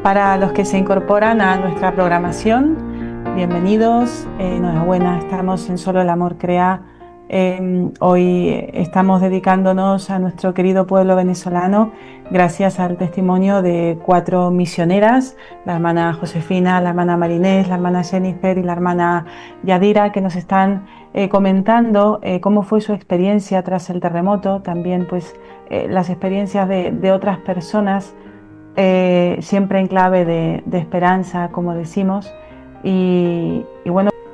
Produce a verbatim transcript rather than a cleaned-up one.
Para los que se incorporan a nuestra programación, bienvenidos, eh, enhorabuena, estamos en Solo el Amor Crea. Eh, hoy estamos dedicándonos a nuestro querido pueblo venezolano gracias al testimonio de cuatro misioneras, la hermana Josefina, la hermana Marinés, la hermana Jennifer y la hermana Yadira, que nos están eh, comentando eh, cómo fue su experiencia tras el terremoto, también pues eh, las experiencias de, de otras personas, eh, siempre en clave de, de esperanza, como decimos, y, y bueno,